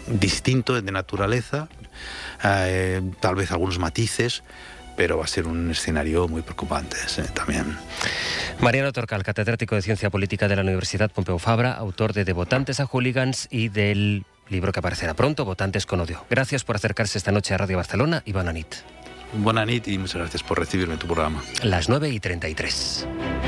distinto, de naturaleza, tal vez algunos matices, pero va a ser un escenario muy preocupante también. Mariano Torcal, catedrático de Ciencia Política de la Universidad Pompeu Fabra, autor de Votantes a Hooligans y del libro que aparecerá pronto, Votantes con odio. Gracias por acercarse esta noche a Radio Barcelona y bona nit. Bona nit y muchas gracias por recibirme en tu programa. Las 9:33.